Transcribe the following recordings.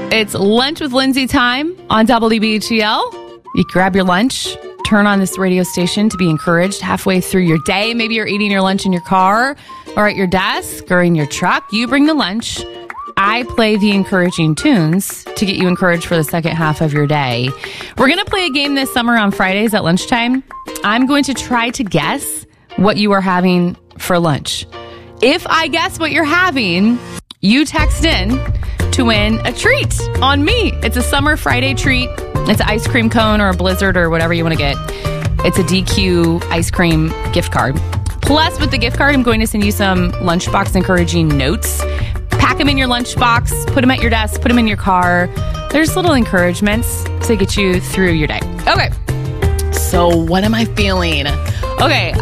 It's Lunch with Lindsay time on WBGL. You grab your lunch, turn on this radio station to be encouraged halfway through your day. Maybe you're eating your lunch in your car or at your desk or in your truck. You bring the lunch. I play the encouraging tunes to get you encouraged for the second half of your day. We're going to play a game this summer on Fridays at lunchtime. I'm going to try to guess what you are having for lunch. If I guess what you're having, you text in to win a treat on me. It's a summer Friday treat. It's an ice cream cone or a Blizzard or whatever you want to get. It's a DQ ice cream gift card. Plus, with the gift card, I'm going to send you some lunchbox encouraging notes. Pack them in your lunchbox, put them at your desk, put them in your car. There's little encouragements to get you through your day. Okay. So what am I feeling? Okay.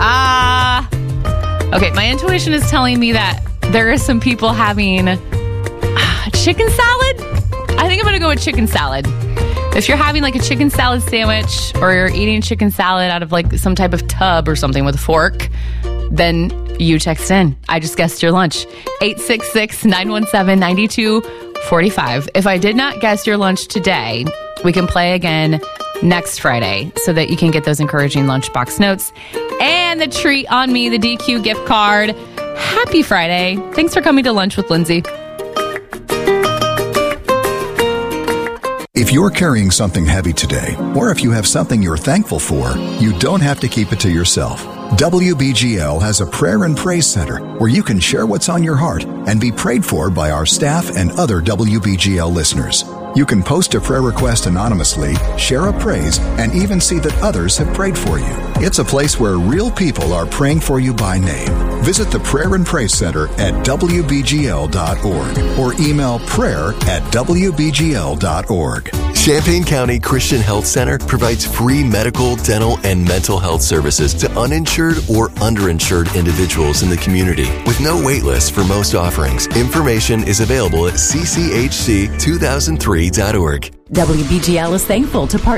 My intuition is telling me that there are some people having chicken salad. I think I'm going to go with chicken salad. If you're having like a chicken salad sandwich or you're eating chicken salad out of like some type of tub or something with a fork, then you text in. I just guessed your lunch. 866-917-9245. If I did not guess your lunch today, we can play again next Friday so that you can get those encouraging lunchbox notes and the treat on me, the DQ gift card. Happy Friday. Thanks for coming to Lunch with Lindsay. If you're carrying something heavy today, or if you have something you're thankful for, you don't have to keep it to yourself. WBGL has a prayer and praise center where you can share what's on your heart and be prayed for by our staff and other WBGL listeners. You can post a prayer request anonymously, share a praise, and even see that others have prayed for you. It's a place where real people are praying for you by name. Visit the Prayer and Praise Center at WBGL.org or email prayer@WBGL.org. Champaign County Christian Health Center provides free medical, dental, and mental health services to uninsured or underinsured individuals in the community with no wait list for most offerings. Information is available at cchc2003.org. WBGL is thankful to partner